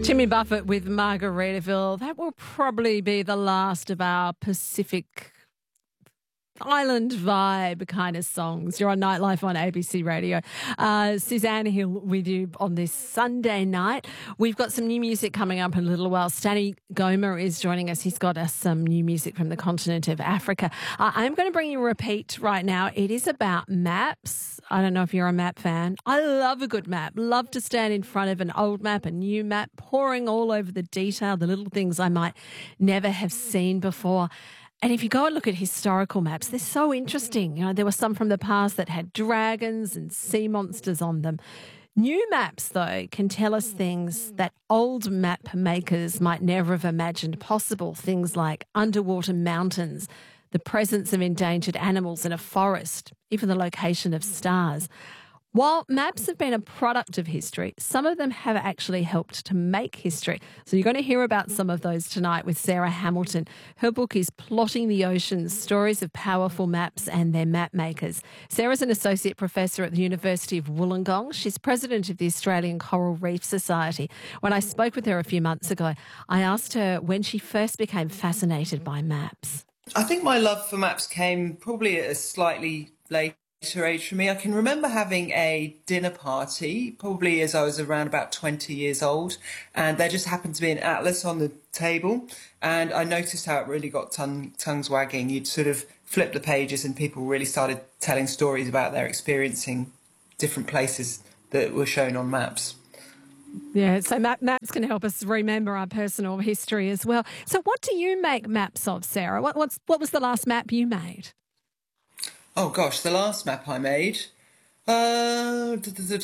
Jimmy Buffett with Margaritaville. That will probably be the last of our Pacific Island vibe kind of songs. You're on Nightlife on ABC Radio. Suzanne Hill with you on this Sunday night. We've got some new music coming up in a little while. Stanny Goma is joining us. He's got us some new music from the continent of Africa. I'm going to bring you a repeat right now. It is about maps. I don't know if you're a map fan. I love a good map. Love to stand in front of an old map, a new map, poring all over the detail, the little things I might never have seen before. And if you go and look at historical maps, they're so interesting. You know, there were some from the past that had dragons and sea monsters on them. New maps, though, can tell us things that old map makers might never have imagined possible. Things like underwater mountains, the presence of endangered animals in a forest, even the location of stars. While maps have been a product of history, some of them have actually helped to make history. So you're going to hear about some of those tonight with Sarah Hamilton. Her book is Plotting the Oceans, Stories of Powerful Maps and Their Map Makers. Sarah's an associate professor at the University of Wollongong. She's president of the Australian Coral Reef Society. When I spoke with her a few months ago, I asked her when she first became fascinated by maps. I think my love for maps came probably at a slightly later age for me. I can remember having a dinner party, probably as I was around about 20 years old, and there just happened to be an atlas on the table, and I noticed how it really got tongues wagging. You'd sort of flip the pages and people really started telling stories about their experiencing different places that were shown on maps. Yeah, so maps can help us remember our personal history as well. So what do you make maps of, Sarah? What was the last map you made? Oh gosh, the last map I made, it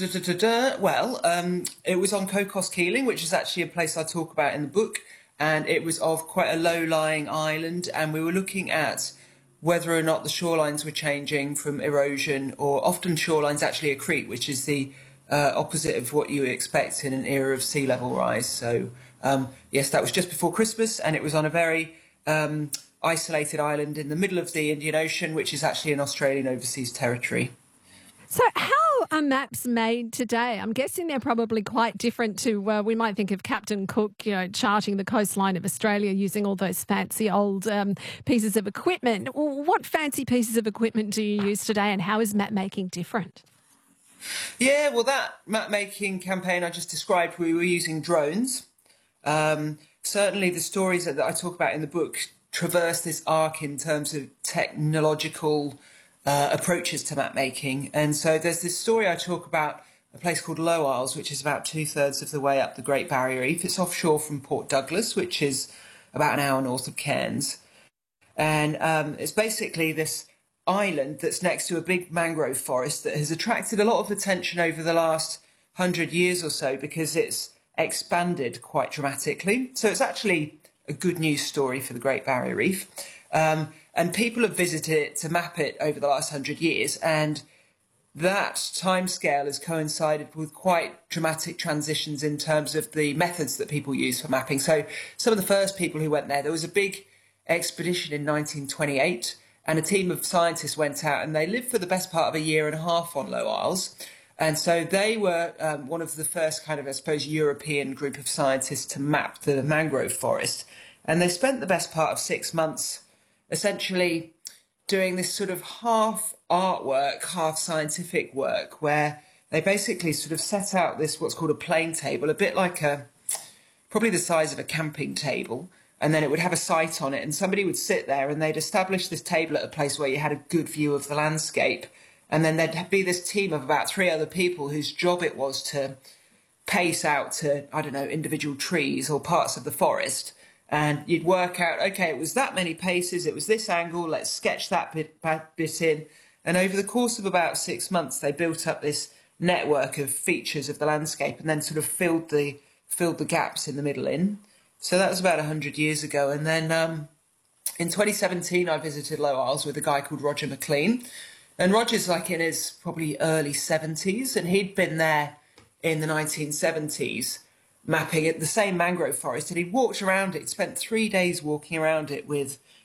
was on Cocos Keeling, which is actually a place I talk about in the book, and it was of quite a low-lying island, and we were looking at whether or not the shorelines were changing from erosion, or often shorelines actually accrete, which is the opposite of what you expect in an era of sea level rise. So yes, that was just before Christmas, and it was on a very isolated island in the middle of the Indian Ocean, which is actually an Australian overseas territory. So how are maps made today? I'm guessing they're probably quite different to, we might think of Captain Cook, you know, charting the coastline of Australia using all those fancy old pieces of equipment. What fancy pieces of equipment do you use today, and how is map making different? Yeah, well, that map making campaign I just described, we were using drones. Certainly the stories that I talk about in the book traverse this arc in terms of technological approaches to map making. And so there's this story I talk about, a place called Low Isles, which is about 2/3 of the way up the Great Barrier Reef. It's offshore from Port Douglas, which is about an hour north of Cairns. And it's basically this island that's next to a big mangrove forest that has attracted a lot of attention over the last 100 years or so because it's expanded quite dramatically. So it's actually a good news story for the Great Barrier Reef. And people have visited it to map it over the last 100 years. And that timescale has coincided with quite dramatic transitions in terms of the methods that people use for mapping. So some of the first people who went there was a big expedition in 1928, and a team of scientists went out and they lived for the best part of a year and a half on Low Isles. And so they were one of the first kind of, I suppose, European group of scientists to map the mangrove forest. And they spent the best part of 6 months essentially doing this sort of half artwork, half scientific work, where they basically sort of set out this, what's called a plane table, a bit like probably the size of a camping table. And then it would have a sight on it, and somebody would sit there and they'd establish this table at a place where you had a good view of the landscape. And then there'd be this team of about 3 other people whose job it was to pace out to, I don't know, individual trees or parts of the forest. And you'd work out, okay, it was that many paces, it was this angle, let's sketch that bit in. And over the course of about 6 months, they built up this network of features of the landscape and then sort of filled the gaps in the middle in. So that was about 100 years ago. And then in 2017, I visited Low Isles with a guy called Roger McLean. And Roger's like in his probably early 70s, and he'd been there in the 1970s mapping it, the same mangrove forest, and he'd walked around it, spent 3 days walking around it with